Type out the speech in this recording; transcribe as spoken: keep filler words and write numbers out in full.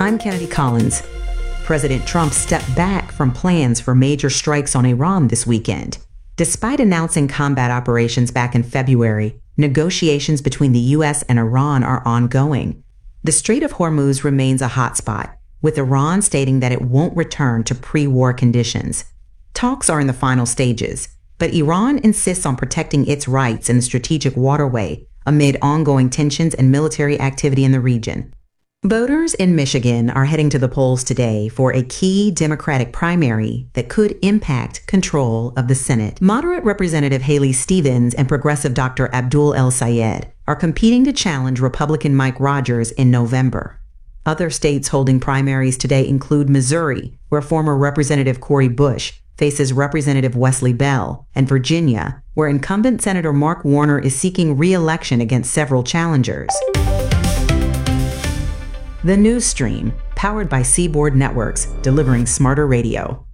I'm Kennedy Collins. President Trump stepped back from plans for major strikes on Iran this weekend. Despite announcing combat operations back in February, negotiations between the U S and Iran are ongoing. The Strait of Hormuz remains a hotspot, with Iran stating that it won't return to pre-war conditions. Talks are in the final stages, but Iran insists on protecting its rights in the strategic waterway amid ongoing tensions and military activity in the region. Voters in Michigan are heading to the polls today for a key Democratic primary that could impact control of the Senate. Moderate Representative Haley Stevens and progressive Doctor Abdul El-Sayed are competing to challenge Republican Mike Rogers in November. Other states holding primaries today include Missouri, where former Representative Cori Bush faces Representative Wesley Bell, and Virginia, where incumbent Senator Mark Warner is seeking re-election against several challengers. The News Stream, powered by Seaboard Networks, delivering smarter radio.